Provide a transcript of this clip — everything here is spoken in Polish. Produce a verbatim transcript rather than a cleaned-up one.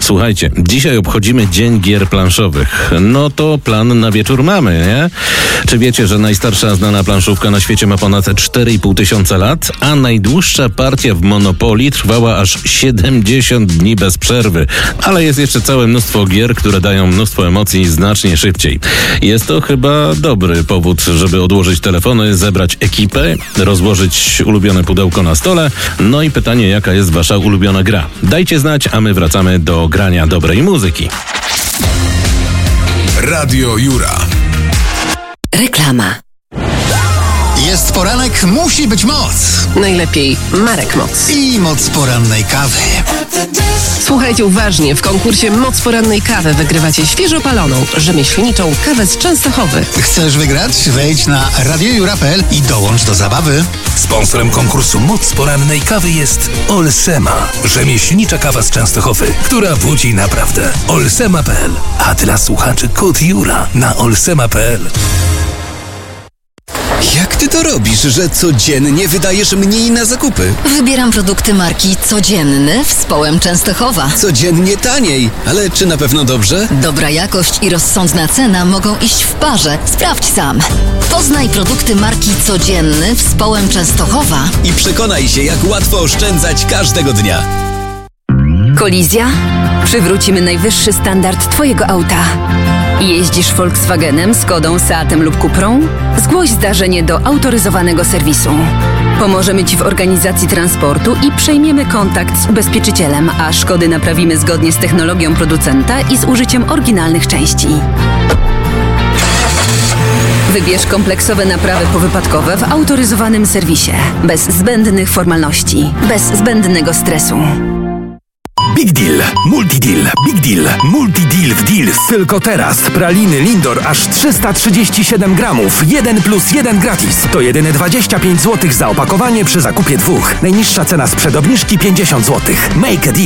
Słuchajcie, dzisiaj obchodzimy Dzień Gier Planszowych. No to plan na wieczór mamy, nie? Czy wiecie, że najstarsza znana planszówka na świecie ma ponad cztery i pół tysiąca lat, a najdłuższa partia w Monopoly trwała aż siedemdziesiąt dni bez przerwy. Ale jest jeszcze całe mnóstwo gier, które dają mnóstwo emocji znacznie szybciej. Jest to chyba dobry powód, żeby odłożyć telefony, zebrać ekipę, rozłożyć ulubione pudełko na stole. No i pytanie, jaka jest wasza ulubiona gra? Dajcie znać, a my wracamy do grania dobrej muzyki. Radio Jura. Reklama. Jest poranek, musi być moc. Najlepiej Marek Moc. I moc porannej kawy. Słuchajcie uważnie, w konkursie Moc porannej kawy wygrywacie świeżo paloną, rzemieślniczą kawę z Częstochowy. Chcesz wygrać? Wejdź na radio jura kropka p l i dołącz do zabawy. Sponsorem konkursu Moc porannej kawy jest Olsema, rzemieślnicza kawa z Częstochowy, która budzi naprawdę. olsema kropka p l. A dla słuchaczy kod Jura na olsema kropka p l. Jak ty to robisz, że codziennie wydajesz mniej na zakupy? Wybieram produkty marki Codzienny w Społem Częstochowa. Codziennie taniej, ale czy na pewno dobrze? Dobra jakość i rozsądna cena mogą iść w parze. Sprawdź sam. Poznaj produkty marki Codzienny w Społem Częstochowa i przekonaj się, jak łatwo oszczędzać każdego dnia. Kolizja? Przywrócimy najwyższy standard Twojego auta. Jeździsz Volkswagenem, Skodą, Seatem lub Cuprą? Zgłoś zdarzenie do autoryzowanego serwisu. Pomożemy Ci w organizacji transportu i przejmiemy kontakt z ubezpieczycielem, a szkody naprawimy zgodnie z technologią producenta i z użyciem oryginalnych części. Wybierz kompleksowe naprawy powypadkowe w autoryzowanym serwisie. Bez zbędnych formalności, bez zbędnego stresu. Big Deal, Multi Deal, Big Deal, Multi Deal w Deals. Tylko teraz praliny Lindor aż trzysta trzydzieści siedem gramów, jeden plus jeden gratis. To jedyne dwadzieścia pięć złotych za opakowanie przy zakupie dwóch. Najniższa cena sprzed obniżki pięćdziesiąt złotych. Make a deal.